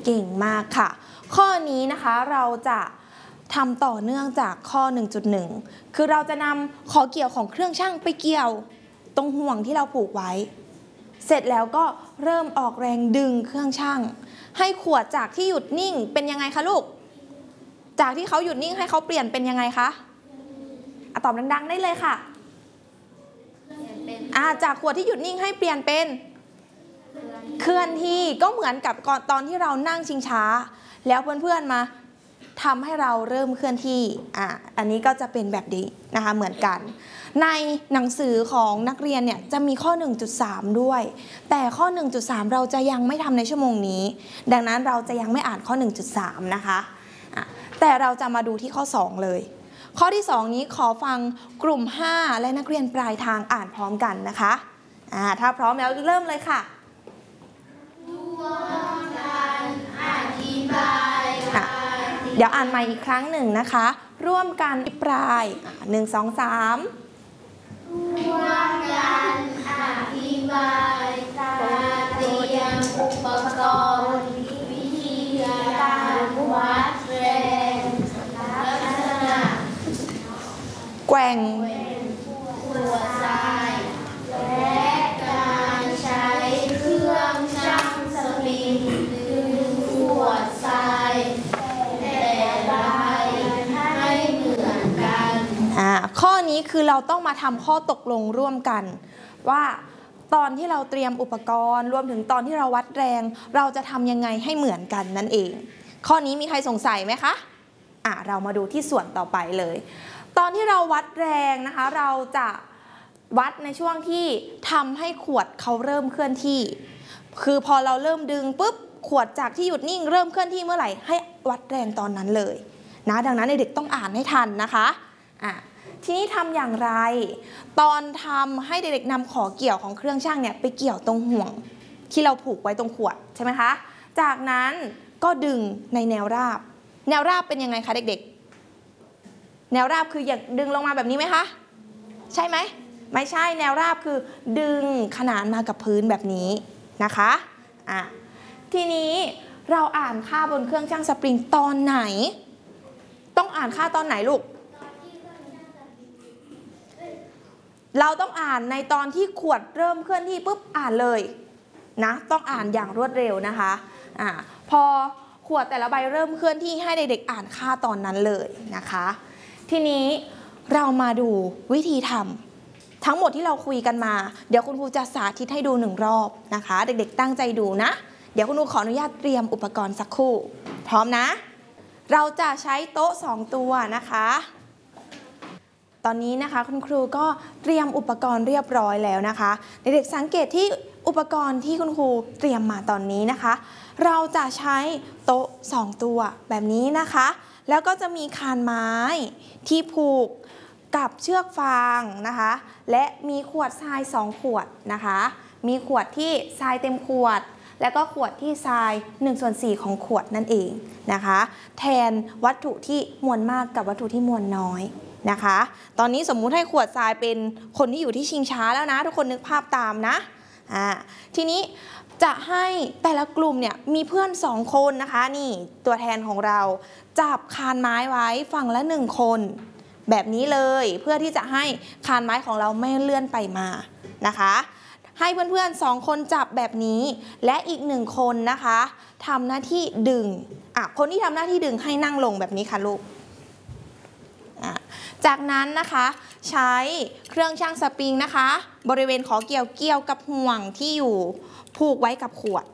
เก่งมากค่ะข้อนี้นะคะเราจะทำต่อเนื่องจากข้อ 1.1 คือเราจะนำขอเกี่ยวของเครื่องชั่งไปเกี่ยวตรงห่วงที่เราผูกไว้เสร็จแล้วก็เริ่มออกแรงดึงเครื่องชั่งให้ขวดจากที่หยุดนิ่งเป็นยังไงคะลูกจากที่เขาหยุดนิ่งให้เขาเปลี่ยนเป็นยังไงคะตอบดังๆได้เลยค่ะจากขวดที่หยุดนิ่งให้เปลี่ยนเป็นเคลื่อนที่ก็เหมือนกับตอนที่เรานั่งชิงช้าแล้วเพื่อนๆมาทำให้เราเริ่มเคลื่อนที่อันนี้ก็จะเป็นแบบนี้นะคะเหมือนกันในหนังสือของนักเรียนเนี่ยจะมีข้อ 1.3 ด้วยแต่ข้อ 1.3 เราจะยังไม่ทำในชั่วโมงนี้ดังนั้นเราจะยังไม่อ่านข้อ 1.3 นะคะแต่เราจะมาดูที่ข้อ 2 เลยข้อที่ 2 นี้ขอฟังกลุ่ม 5 และนักเรียนปลายทางอ่านพร้อมกันนะคะถ้าพร้อมแล้วเริ่มเลยค่ะร่วมกันอธิบายเดี๋ยวอ่านใหม่อีกครั้งหนึ่งนะคะร่วมกันอธิบาย1 2 3ร่วมกันอธิบายการเตรียมอุปกรณ์วิธีการวัดแรงลักษณะแกว่งขวดทรายและการใช้เครื่องชั่งสปริงดึงขวดทรายแต่ละใบให้เหมือนกันข้อนี้คือเราต้องมาทำข้อตกลงร่วมกันว่าตอนที่เราเตรียมอุปกรณ์รวมถึงตอนที่เราวัดแรงเราจะทำยังไงให้เหมือนกันนั่นเองข้อนี้มีใครสงสัยไหมคะเรามาดูที่ส่วนต่อไปเลยตอนที่เราวัดแรงนะคะเราจะวัดในช่วงที่ทำให้ขวดเขาเริ่มเคลื่อนที่คือพอเราเริ่มดึงปุ๊บขวดจากที่หยุดนิ่งเริ่มเคลื่อนที่เมื่อไหร่ให้วัดแรงตอนนั้นเลยนะดังนั้นเด็กต้องอ่านให้ทันนะคะทีนี้ทำอย่างไรตอนทำให้เด็กๆนำขอเกี่ยวของเครื่องชั่งเนี่ยไปเกี่ยวตรงห่วงที่เราผูกไว้ตรงขวดใช่ไหมคะจากนั้นก็ดึงในแนวราบแนวราบเป็นยังไงคะเด็กๆแนวราบคืออยากดึงลงมาแบบนี้ไหมคะใช่ไหมไม่ใช่แนวราบคือดึงขนานมากับพื้นแบบนี้นะคะทีนี้เราอ่านค่าบนเครื่องชั่งสปริงตอนไหนต้องอ่านค่าตอนไหนลูกเราต้องอ่านในตอนที่ขวดเริ่มเคลื่อนที่ปุ๊บอ่านเลยนะต้องอ่านอย่างรวดเร็วนะคะพอขวดแต่ละใบเริ่มเคลื่อนที่ให้เด็กๆอ่านค่าตอนนั้นเลยนะคะทีนี้เรามาดูวิธีทำทั้งหมดที่เราคุยกันมาเดี๋ยวคุณครูจะสาธิตให้ดู1 รอบนะคะเด็กๆตั้งใจดูนะเดี๋ยวคุณครูขออนุญาตเตรียมอุปกรณ์สักครู่พร้อมนะเราจะใช้โต๊ะ2 ตัวนะคะตอนนี้นะคะคุณครูก็เตรียมอุปกรณ์เรียบร้อยแล้วนะคะเด็กๆสังเกตที่อุปกรณ์ที่คุณครูเตรียมมาตอนนี้นะคะเราจะใช้โต๊ะ2 ตัวแบบนี้นะคะแล้วก็จะมีคานไม้ที่ผูกกับเชือกฟางนะคะและมีขวดทราย2 ขวดนะคะมีขวดที่ทรายเต็มขวดแล้วก็ขวดที่ทราย1/4ของขวดนั่นเองนะคะแทนวัตถุที่มวลมากกับวัตถุที่มวลน้อยนะคะตอนนี้สมมุติให้ขวดทรายเป็นคนที่อยู่ที่ชิงช้าแล้วนะทุกคนนึกภาพตามนะทีนี้จะให้แต่ละกลุ่มเนี่ยมีเพื่อน2 คนนะคะนี่ตัวแทนของเราจับคานไม้ไว้ฝั่งละ1 คนแบบนี้เลยเพื่อที่จะให้คานไม้ของเราไม่เลื่อนไปมานะคะให้เพื่อนๆ2 คนจับแบบนี้และอีก1 คนนะคะทำหน้าที่ดึงคนที่ทำหน้าที่ดึงให้นั่งลงแบบนี้ค่ะลูกจากนั้นนะคะใช้เครื่องชั่งสปริงนะคะบริเวณขอเกี่ยวกับห่วงที่อยู่ผูกไว้กับขวด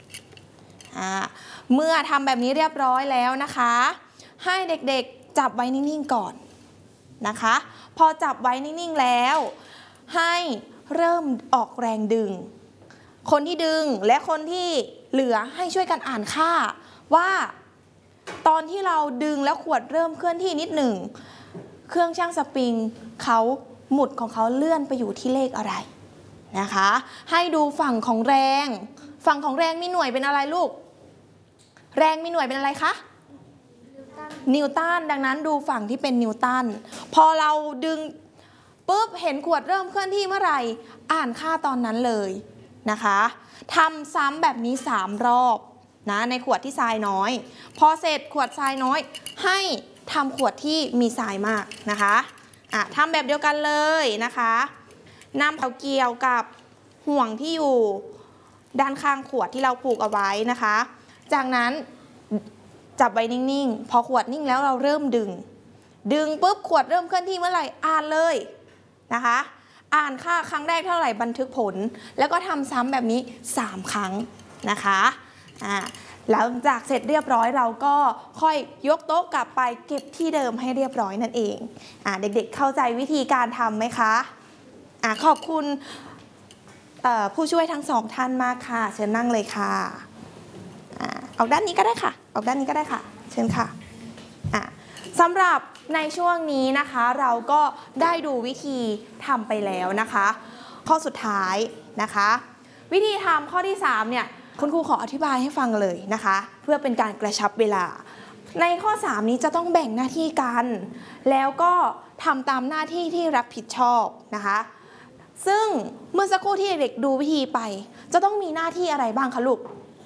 เมื่อทำแบบนี้เรียบร้อยแล้วนะคะให้เด็กๆจับไว้นิ่งๆก่อนนะคะพอจับไว้นิ่งๆแล้วให้เริ่มออกแรงดึงคนที่ดึงและคนที่เหลือให้ช่วยกันอ่านค่าว่าตอนที่เราดึงแล้วขวดเริ่มเคลื่อนที่นิดหนึ่งเครื่องชั่งสปริงเขาหมุดของเขาเลื่อนไปอยู่ที่เลขอะไรนะคะให้ดูฝั่งของแรงมีหน่วยเป็นอะไรลูกแรงมีหน่วยเป็นอะไรคะนิวตันดังนั้นดูฝั่งที่เป็นนิวตันพอเราดึงปุ๊บเห็นขวดเริ่มเคลื่อนที่เมื่อไหร่อ่านค่าตอนนั้นเลยนะคะทำซ้ำแบบนี้3 รอบนะในขวดที่ทรายน้อยพอเสร็จขวดทรายน้อยให้ทำขวดที่มีทรายมากนะคะทำแบบเดียวกันเลยนะคะนำเกี่ยวกับห่วงที่อยู่ด้านข้างขวดที่เราผูกเอาไว้นะคะจากนั้นจับไว้นิ่งๆพอขวดนิ่งแล้วเราเริ่มดึงปุ๊บขวดเริ่มเคลื่อนที่เมื่อไหร่อ่านเลยนะคะอ่านค่าครั้งแรกเท่าไหร่บันทึกผลแล้วก็ทำซ้ำแบบนี้3ครั้งนะคะแล้วจากเสร็จเรียบร้อยเราก็ค่อยยกโต๊ะกลับไปเก็บที่เดิมให้เรียบร้อยนั่นเองเด็กๆเข้าใจวิธีการทำไหมคะขอบคุณผู้ช่วยทั้ง2ท่านมากค่ะเชิญนั่งเลยค่ะออกด้านนี้ก็ได้ค่ะออกด้านนี้ก็ได้ค่ะเชิญค่ะสำหรับในช่วงนี้นะคะเราก็ได้ดูวิธีทำไปแล้วนะคะข้อสุดท้ายนะคะวิธีทำข้อที่3เนี่ยคุณครูขออธิบายให้ฟังเลยนะคะเพื่อเป็นการกระชับเวลาในข้อ3นี้จะต้องแบ่งหน้าที่กันแล้วก็ทำตามหน้าที่ที่รับผิดชอบนะคะซึ่งเมื่อสักครู่ที่เด็กๆดูวิธีไปจะต้องมีหน้าที่อะไรบ้างคะลูก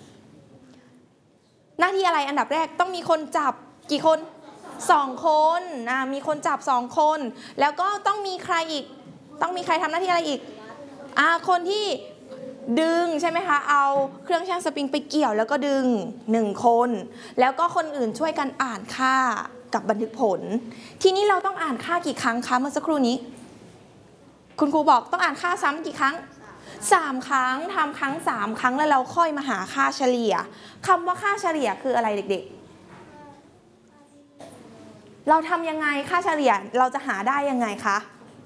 หน้าที่อะไรอันดับแรกต้องมีคนจับกี่คน2คนมีคนจับ2คนแล้วก็ต้องมีใครอีกต้องมีใครทำหน้าที่อะไรอีกคนที่ดึงใช่ไหมคะเอาเครื่องชั่งสปริงไปเกี่ยวแล้วก็ดึง1คนแล้วก็คนอื่นช่วยกันอ่านค่ากับบันทึกผลทีนี้เราต้องอ่านค่ากี่ครั้งคะเมื่อสักครู่นี้คุณครูบอกต้องอ่านค่าซ้ำกี่ครั้ง3ครั้งทำครั้ง3ครั้งแล้วเราค่อยมาหาค่าเฉลี่ยคำว่าค่าเฉลี่ยคืออะไรเด็กๆเราทำยังไงค่าเฉลี่ยเราจะหาได้ยังไงคะ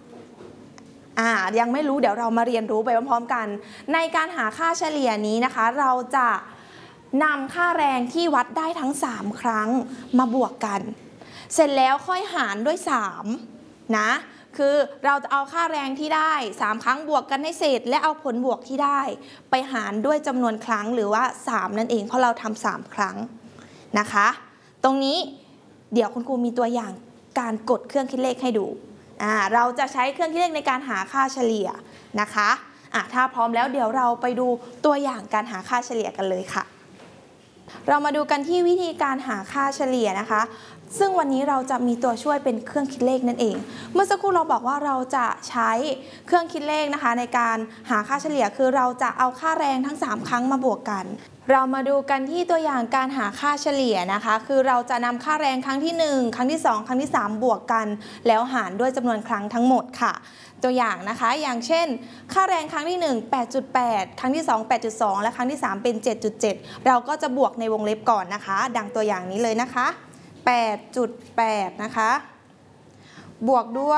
ยังไม่รู้เดี๋ยวเรามาเรียนรู้ไปพร้อมๆกันในการหาค่าเฉลี่ยนี้นะคะเราจะนำค่าแรงที่วัดได้ทั้ง3ครั้งมาบวกกันเสร็จแล้วค่อยหารด้วย3นะคือเราจะเอาค่าแรงที่ได้3ครั้งบวกกันให้เศษและเอาผลบวกที่ได้ไปหารด้วยจำนวนครั้งหรือว่า3นั่นเองเพราะเราทำ3ครั้งนะคะตรงนี้เดี๋ยวคุณครูมีตัวอย่างการกดเครื่องคิดเลขให้ดูเราจะใช้เครื่องคิดเลขในการหาค่าเฉลี่ยนะคะถ้าพร้อมแล้วเดี๋ยวเราไปดูตัวอย่างการหาค่าเฉลี่ยกันเลยค่ะเรามาดูกันที่วิธีการหาค่าเฉลี่ยนะคะซึ่งวันนี้เราจะมีตัวช่วยเป็นเครื่องคิดเลขนั่นเองเมื่อสักครู่เราบอกว่าเราจะใช้เครื่องคิดเลขนะคะในการหาค่าเฉลี่ยคือเราจะเอาค่าแรงทั้ง3ครั้งมาบวกกันเรามาดูกันที่ตัวอย่างการหาค่าเฉลี่ยนะคะคือเราจะนำค่าแรงครั้งที่1ครั้งที่2ครั้งที่3บวกกันแล้วหารด้วยจำนวนครั้งทั้งหมดค่ะตัวอย่างนะคะอย่างเช่นค่าแรงครั้งที่1 8.8 ครั้งที่2 8.2 และครั้งที่3เป็น 7.7 เราก็จะบวกในวงเล็บก่อนนะคะดังตัวอย่างนี้เลยนะคะ 8.8 นะคะบวกด้วย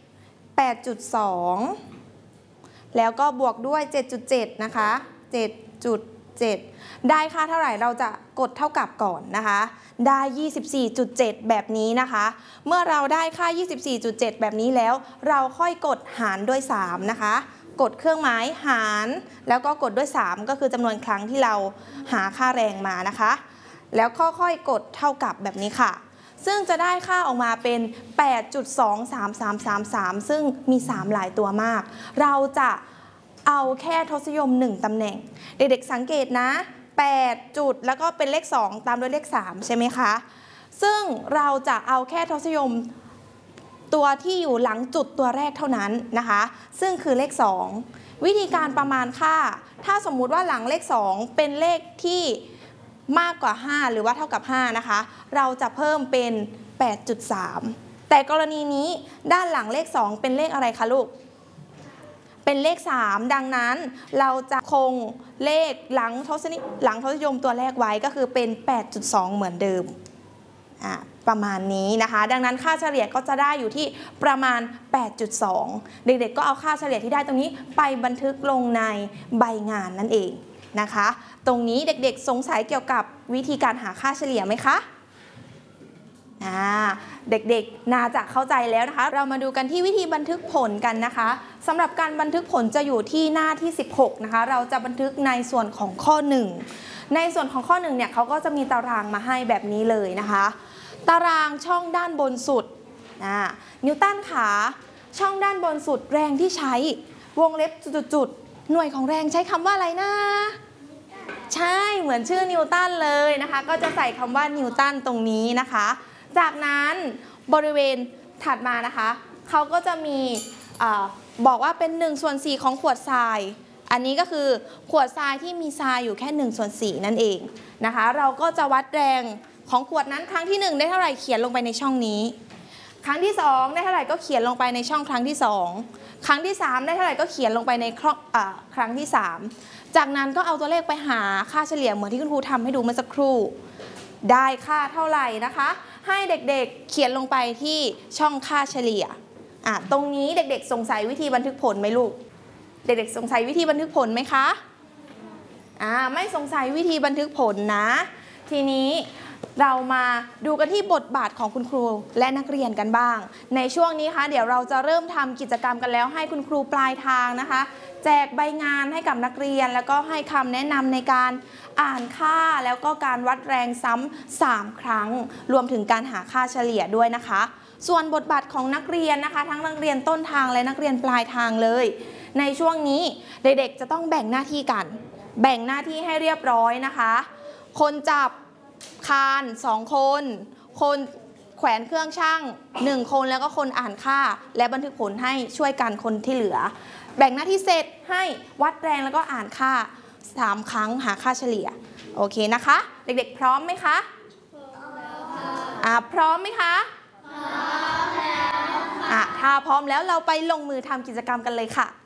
8.2 แล้วก็บวกด้วย 7.7 นะคะ 7.7 ได้ค่าเท่าไหร่เราจะกดเท่ากับก่อนนะคะได้ 24.7 แบบนี้นะคะเมื่อเราได้ค่า 24.7 แบบนี้แล้วเราค่อยกดหารด้วย3นะคะกดเครื่องหมายหารแล้วก็กดด้วย3ก็คือจำนวนครั้งที่เราหาค่าแรงมานะคะแล้วค่อยๆกดเท่ากับแบบนี้ค่ะซึ่งจะได้ค่าออกมาเป็น 8.23333 ซึ่งมี3หลายตัวมากเราจะเอาแค่ทศนิยม1ตำแหน่งเด็กๆสังเกตนะ8จุดแล้วก็เป็นเลข2ตามด้วยเลข3ใช่ไหมคะซึ่งเราจะเอาแค่ทศนิยมตัวที่อยู่หลังจุดตัวแรกเท่านั้นนะคะซึ่งคือเลข2วิธีการประมาณค่าถ้าสมมุติว่าหลังเลข2เป็นเลขที่มากกว่า5หรือว่าเท่ากับ5นะคะเราจะเพิ่มเป็น 8.3 แต่กรณีนี้ด้านหลังเลข2เป็นเลขอะไรคะลูกเป็นเลข3ดังนั้นเราจะคงเลขหลังทศนิยมตัวแรกไว้ก็คือเป็น 8.2 เหมือนเดิมประมาณนี้นะคะดังนั้นค่าเฉลี่ยก็จะได้อยู่ที่ประมาณ 8.2 เด็กๆก็เอาค่าเฉลี่ยที่ได้ตรงนี้ไปบันทึกลงในใบงานนั่นเองนะคะตรงนี้เด็กๆสงสัยเกี่ยวกับวิธีการหาค่าเฉลี่ยไหมคะเด็กๆน่าจะเข้าใจแล้วนะคะเรามาดูกันที่วิธีบันทึกผลกันนะคะสำหรับการบันทึกผลจะอยู่ที่หน้าที่16นะคะเราจะบันทึกในส่วนของข้อ1ในส่วนของข้อ1เนี่ยเขาก็จะมีตารางมาให้แบบนี้เลยนะคะตารางช่องด้านบนสุดนิวตันขาช่องด้านบนสุดแรงที่ใช้วงเล็บจุดๆหน่วยของแรงใช้คำว่าอะไรนะใช่เหมือนชื่อนิวตันเลยนะคะก็จะใส่คำว่านิวตันตรงนี้นะคะจากนั้นบริเวณถัดมานะคะเขาก็จะมีบอกว่าเป็น1/4ของขวดทรายอันนี้ก็คือขวดทรายที่มีทรายอยู่แค่1/4นั่นเองนะคะเราก็จะวัดแรงของขวดนั้นครั้งที่1ได้เท่าไหร่เขียนลงไปในช่องนี้ครั้งที่2ได้เท่าไหร่ก็เขียนลงไปในช่องครั้งที่2ครั้งที่3ได้เท่าไหร่ก็เขียนลงไปในครั้งที่3จากนั้นก็เอาตัวเลขไปหาค่าเฉลี่ยเหมือนที่คุณครูทำให้ดูเมื่อสักครู่ได้ค่าเท่าไหร่นะคะให้เด็กๆเขียนลงไปที่ช่องค่าเฉลี่ยตรงนี้เด็กๆสงสัยวิธีบันทึกผลไหมลูกเด็กๆสงสัยวิธีบันทึกผลไหมคะไม่สงสัยวิธีบันทึกผลนะทีนี้เรามาดูกันที่บทบาทของคุณครูและนักเรียนกันบ้างในช่วงนี้ค่ะเดี๋ยวเราจะเริ่มทำกิจกรรมกันแล้วให้คุณครูปลายทางนะคะแจกใบงานให้กับนักเรียนแล้วก็ให้คำแนะนำในการอ่านค่าแล้วก็การวัดแรงซ้ำ3ครั้งรวมถึงการหาค่าเฉลี่ยด้วยนะคะส่วนบทบาทของนักเรียนนะคะทั้งนักเรียนต้นทางและนักเรียนปลายทางเลยในช่วงนี้เด็กๆจะต้องแบ่งหน้าที่กันแบ่งหน้าที่ให้เรียบร้อยนะคะคนจับคาน2คนคนแขวนเครื่องชั่ง1คนแล้วก็คนอ่านค่าและบันทึกผลให้ช่วยกันคนที่เหลือแบ่งหน้าที่เสร็จให้วัดแรงแล้วก็อ่านค่า3ครั้งหาค่าเฉลี่ยโอเคนะคะเด็กๆพร้อมไหมคะพร้อมแล้วค่ะพร้อมไหมคะพร้อมแล้วค่ะถ้าพร้อมแล้วเราไปลงมือทำกิจกรรมกันเลยค่ะ